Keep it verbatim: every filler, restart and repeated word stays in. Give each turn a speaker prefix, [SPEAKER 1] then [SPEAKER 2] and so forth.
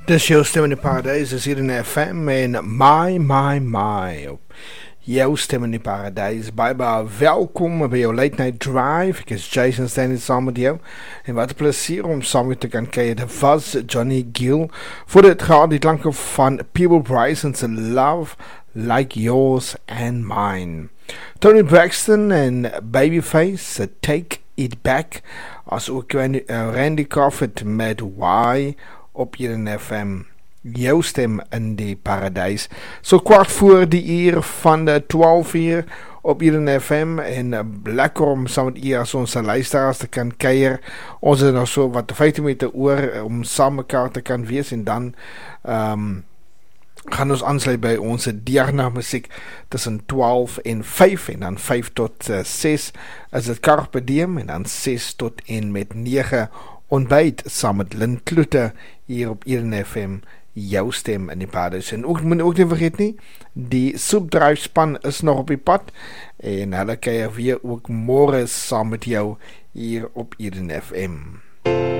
[SPEAKER 1] Dis jou stem in die paradijs, is hier in F M en My, My, My op jou stem in die paradijs. Baie baie welkom by jou Late Night Drive. Ek is Jason Stanley saam met jou en wat 'n plesier om saam met te kan kyk. Dit was Johnny Gill voor dit gehad die klanke van Peeble Bryson's Love Like Yours and Mine. Tony Braxton en Babyface Take It Back, as ook Randy Crawford met Why op hier in F M, jou stem in die paradijs. So kwart voor die uur van de twaalf uur op hier in F M en uh, lekker om saam met u as ons luisteraars te kan kuier. Ons is nog so wat vyftien minute oor om saam mekaar te kan wees en dan um, gaan ons aansluit by ons deernag musiek tussen twaalf en vyf en dan vyf tot uh, ses is het Carpe Diem en dan ses tot en met nege ontbyt saam met Lynn Kloete hier op Eden F M, jou stem in die paradijs. En ook, moet ook nie vergeet nie, die soepdruifspan is nog op die pad en hulle kuier weer ook môre saam met jou hier op Eden F M.